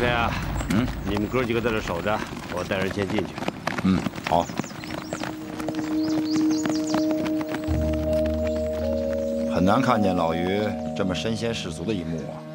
飞啊，你们哥几个在这守着，我带人先进去。 好。很难看见老于这么身先士卒的一幕啊。